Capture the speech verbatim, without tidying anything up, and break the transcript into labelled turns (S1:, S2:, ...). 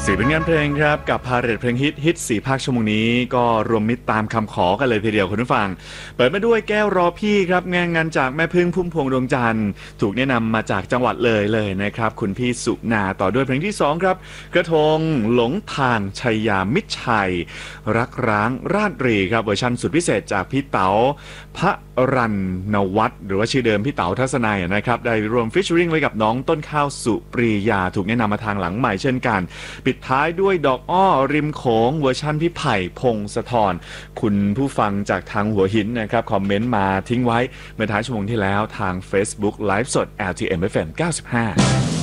S1: สี่ผลงานเพลงครับกับพาเรทเพลงฮิตฮิตสี่ภาคชั่วโมงนี้ก็รวมมิตรตามคำขอกันเลยทีเดียวคุณผู้ฟังเปิดมาด้วยแก้วรอพี่ครับงานงานจากแม่พึ่งพุ่มพวงดวงจันทร์ถูกแนะนำมาจากจังหวัดเลยเลยนะครับคุณพี่สุนาต่อด้วยเพลงที่สองครับกระทงหลงทางชัยยามิตรชัยรักร้างราชรีครับเวอร์ชันสุดพิเศษจากพี่เต๋าพระรันนวัฒน์หรือว่าชื่อเดิมพี่เต๋าทัศนัยนะครับได้รวมฟิชเชอริงไว้กับน้องต้นข้าวสุปรียาถูกแนะนำมาทางหลังใหม่เช่นกันปิดท้ายด้วยดอกอ้อริมโขงเวอร์ชันพี่ไผ่พงศธรคุณผู้ฟังจากทางหัวหินนะครับคอมเมนต์มาทิ้งไว้เมื่อท้ายชั่วโมงที่แล้วทาง Facebook ไลฟ์สด แอล ที เอ็ม เอฟ เอ็ม เก้าสิบห้า